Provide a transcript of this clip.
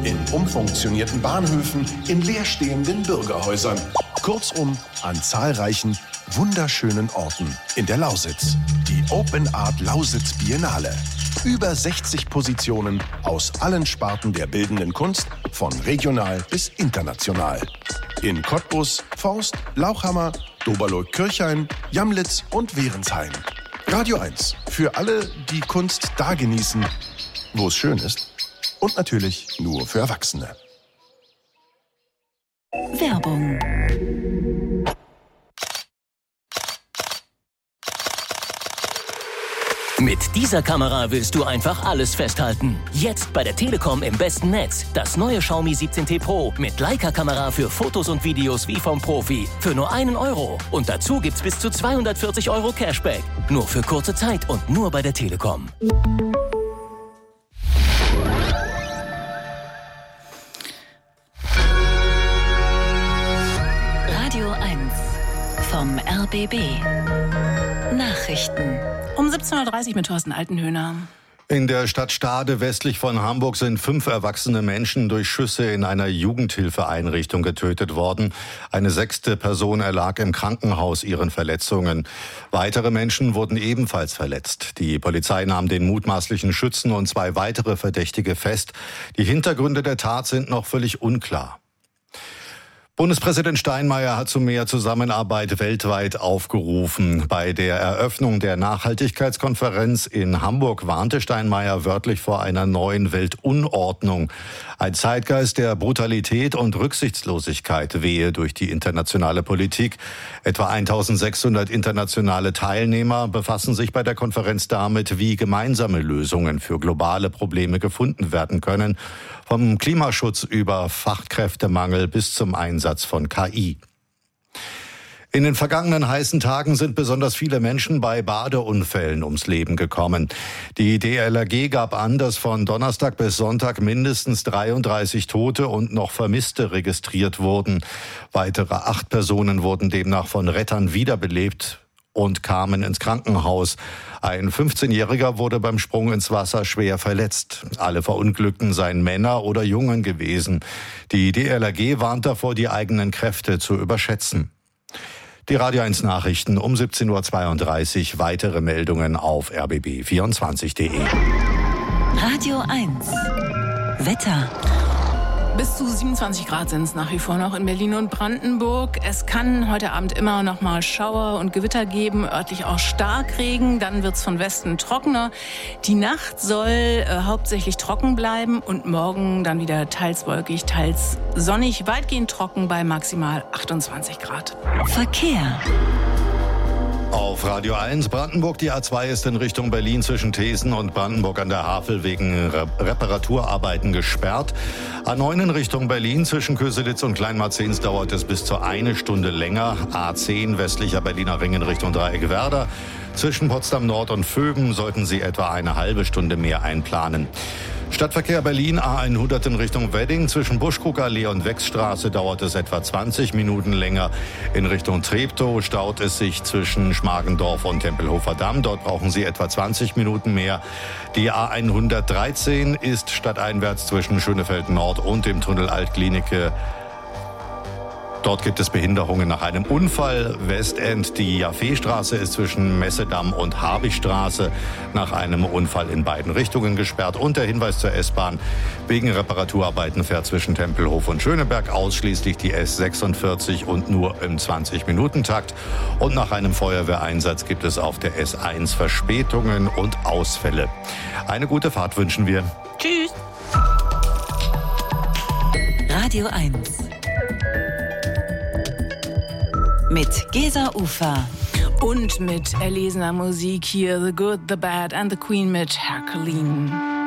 in umfunktionierten Bahnhöfen, in leerstehenden Bürgerhäusern. Kurzum, an zahlreichen, wunderschönen Orten in der Lausitz. Die Open Art Lausitz Biennale. Über 60 Positionen aus allen Sparten der bildenden Kunst, von regional bis international. In Cottbus, Forst, Lauchhammer, Doberloh-Kirchhain, Jamlitz und Wehrensheim. Radio 1, für alle, die Kunst da genießen, wo es schön ist. Und natürlich nur für Erwachsene. Werbung. Mit dieser Kamera willst du einfach alles festhalten. Jetzt bei der Telekom im besten Netz. Das neue Xiaomi 17T Pro mit Leica-Kamera für Fotos und Videos wie vom Profi. Für nur €1. Und dazu gibt's bis zu 240 € Cashback. Nur für kurze Zeit und nur bei der Telekom. Radio 1 vom RBB. Nachrichten. Um 17:30 Uhr mit Thorsten Altenhöhner. In der Stadt Stade westlich von Hamburg sind 5 erwachsene Menschen durch Schüsse in einer Jugendhilfeeinrichtung getötet worden. Eine 6. Person erlag im Krankenhaus ihren Verletzungen. Weitere Menschen wurden ebenfalls verletzt. Die Polizei nahm den mutmaßlichen Schützen und 2 weitere Verdächtige fest. Die Hintergründe der Tat sind noch völlig unklar. Bundespräsident Steinmeier hat zu mehr Zusammenarbeit weltweit aufgerufen. Bei der Eröffnung der Nachhaltigkeitskonferenz in Hamburg warnte Steinmeier wörtlich vor einer neuen Weltunordnung. Ein Zeitgeist der Brutalität und Rücksichtslosigkeit wehe durch die internationale Politik. Etwa 1600 internationale Teilnehmer befassen sich bei der Konferenz damit, wie gemeinsame Lösungen für globale Probleme gefunden werden können. Vom Klimaschutz über Fachkräftemangel bis zum Einsatz von KI. In den vergangenen heißen Tagen sind besonders viele Menschen bei Badeunfällen ums Leben gekommen. Die DLRG gab an, dass von Donnerstag bis Sonntag mindestens 33 Tote und noch Vermisste registriert wurden. Weitere 8 Personen wurden demnach von Rettern wiederbelebt und kamen ins Krankenhaus. Ein 15-Jähriger wurde beim Sprung ins Wasser schwer verletzt. Alle Verunglückten seien Männer oder Jungen gewesen. Die DLRG warnt davor, die eigenen Kräfte zu überschätzen. Die Radio 1 Nachrichten um 17:32 Uhr. Weitere Meldungen auf rbb24.de. Radio 1. Wetter. Bis zu 27 Grad sind es nach wie vor noch in Berlin und Brandenburg. Es kann heute Abend immer noch mal Schauer und Gewitter geben, örtlich auch Starkregen. Dann wird es von Westen trockener. Die Nacht soll hauptsächlich trocken bleiben und morgen dann wieder teils wolkig, teils sonnig. Weitgehend trocken bei maximal 28 Grad. Verkehr. Auf Radio 1 Brandenburg, die A2 ist in Richtung Berlin zwischen Thesen und Brandenburg an der Havel wegen Reparaturarbeiten gesperrt. A9 in Richtung Berlin zwischen Köselitz und Kleinmarzens dauert es bis zu 1 Stunde länger. A10 westlicher Berliner Ring in Richtung Dreieck Werder. Zwischen Potsdam Nord und Vöben sollten Sie etwa eine halbe Stunde mehr einplanen. Stadtverkehr Berlin A100 in Richtung Wedding. Zwischen Buschkrugallee und Wechsstraße dauert es etwa 20 Minuten länger. In Richtung Treptow staut es sich zwischen Schmargendorf und Tempelhofer Damm. Dort brauchen Sie etwa 20 Minuten mehr. Die A113 ist stadteinwärts zwischen Schönefeld Nord und dem Tunnel Altklinike. Dort gibt es Behinderungen nach einem Unfall. Westend, die Jaffeestraße ist zwischen Messedamm und Habichstraße nach einem Unfall in beiden Richtungen gesperrt. Und der Hinweis zur S-Bahn: wegen Reparaturarbeiten fährt zwischen Tempelhof und Schöneberg ausschließlich die S46 und nur im 20-Minuten-Takt. Und nach einem Feuerwehreinsatz gibt es auf der S1 Verspätungen und Ausfälle. Eine gute Fahrt wünschen wir. Tschüss. Radio 1. Mit Gesa Ufer. Und mit erlesener Musik hier The Good, The Bad and The Queen mit Hercules.